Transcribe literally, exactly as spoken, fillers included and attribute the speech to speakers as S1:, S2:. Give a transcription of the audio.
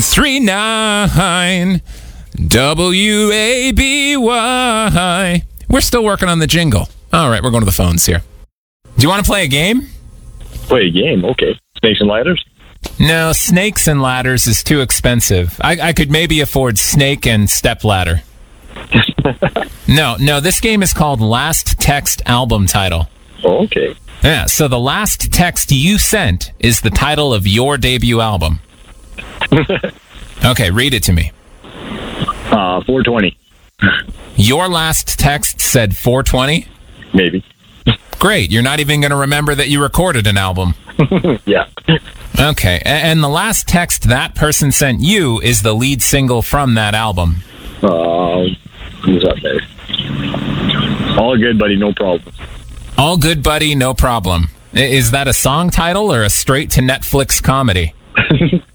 S1: three nine W A B Y. We're still working on the jingle. All right, we're going to the phones here. Do you want to play a game?
S2: Play a game, okay. Snakes and ladders?
S1: No, snakes and ladders is too expensive. I, I could maybe afford snake and step ladder. no, no, this game is called Last Text Album Title.
S2: Oh, okay.
S1: Yeah, so the last text you sent is the title of your debut album. Okay, read it to me.
S2: Uh, four twenty.
S1: Your last text said four twenty?
S2: Maybe.
S1: Great, you're not even going to remember that you recorded an album.
S2: Yeah.
S1: Okay, a- and the last text that person sent you is the lead single from that album.
S2: Uh, who's up there? All good, buddy, no problem.
S1: All good, buddy, no problem. I- Is that a song title or a straight-to-Netflix comedy?